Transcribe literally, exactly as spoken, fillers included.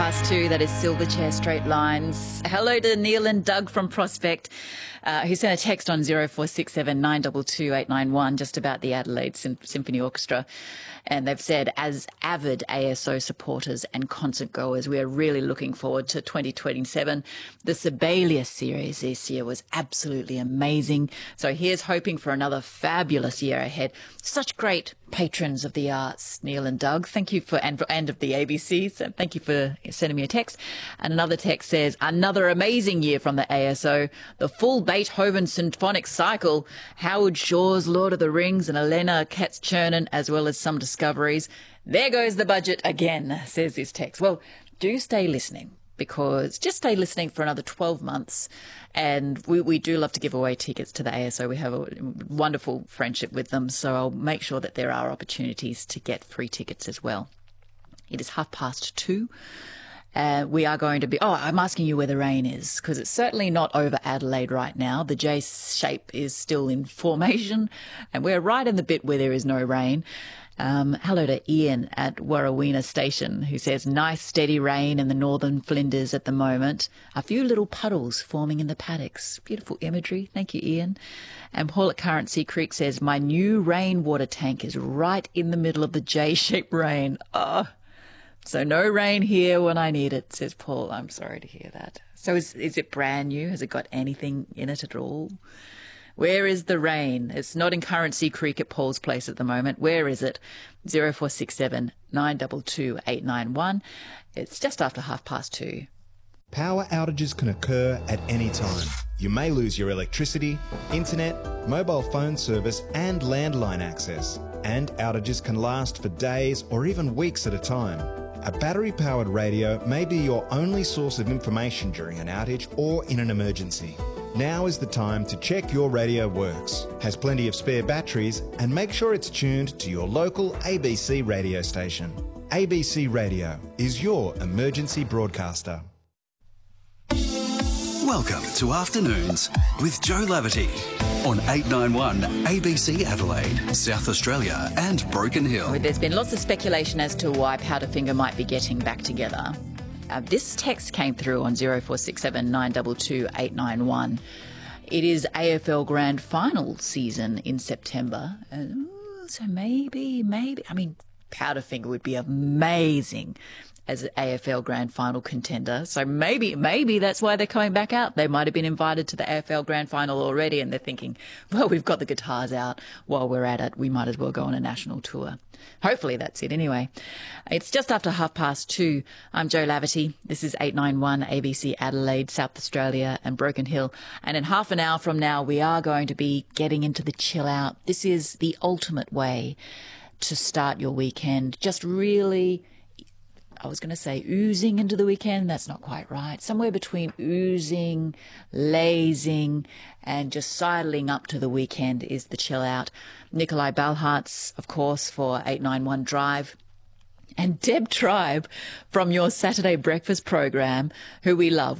past two. That is Silverchair Straight Lines. Hello to Neil and Doug from Prospect, uh, who sent a text on zero four six seven nine two two eight nine one just about the Adelaide Sym- Symphony Orchestra. And they've said, as avid A S O supporters and concert goers, we are really looking forward to twenty twenty-seven. The Sibelius series this year was absolutely amazing. So here's hoping for another fabulous year ahead. Such great patrons of the arts, Neil and Doug. Thank you for, and, and of the A B C. So thank you for sending me a text. And another text says, another amazing year from the A S O. The full Beethoven symphonic cycle, Howard Shaw's Lord of the Rings and Elena Katz-Chernin, as well as some discoveries. There goes the budget again, says this text. Well, do stay listening, because just stay listening for another twelve months. And we, we do love to give away tickets to the A S O. We have a wonderful friendship with them. So I'll make sure that there are opportunities to get free tickets as well. It is half past two. Uh, we are going to be, oh, I'm asking you where the rain is, because it's certainly not over Adelaide right now. The J shape is still in formation, and we're right in the bit where there is no rain. Um, hello to Ian at Warrawina Station, who says, nice steady rain in the northern Flinders at the moment. A few little puddles forming in the paddocks. Beautiful imagery. Thank you, Ian. And Paul at Currency Creek says, my new rainwater tank is right in the middle of the J-shaped rain. Oh, so no rain here when I need it, says Paul. I'm sorry to hear that. So is, is it brand new? Has it got anything in it at all? Where is the rain? It's not in Currency Creek at Paul's place at the moment. Where is it? zero four six seven nine two two eight nine one. It's just after half past two. Power outages can occur at any time. You may lose your electricity, internet, mobile phone service and landline access. And outages can last for days or even weeks at a time. A battery-powered radio may be your only source of information during an outage or in an emergency. Now is the time to check your radio works, has plenty of spare batteries, and make sure it's tuned to your local A B C radio station. A B C Radio is your emergency broadcaster. Welcome to Afternoons with Joe Laverty on eight ninety-one A B C Adelaide, South Australia and Broken Hill. There's been lots of speculation as to why Powderfinger might be getting back together. Uh, this text came through on zero four six seven nine two two eight nine one. It is A F L Grand Final season in September. Uh, so maybe, maybe, I mean, Powderfinger would be amazing as an A F L Grand Final contender. So maybe, maybe that's why they're coming back out. They might have been invited to the A F L Grand Final already, and they're thinking, well, we've got the guitars out while we're at it. We might as well go on a national tour. Hopefully that's it anyway. It's just after half past two. I'm Joe Laverty. This is eight ninety-one A B C Adelaide, South Australia and Broken Hill. And in half an hour from now, we are going to be getting into the chill out. This is the ultimate way to start your weekend. Just really, I was going to say oozing into the weekend. That's not quite right. Somewhere between oozing, lazing, and just sidling up to the weekend is the chill out. Nikolai Balhartz, of course, for eight ninety-one Drive. And Deb Tribe from your Saturday breakfast program, who we love.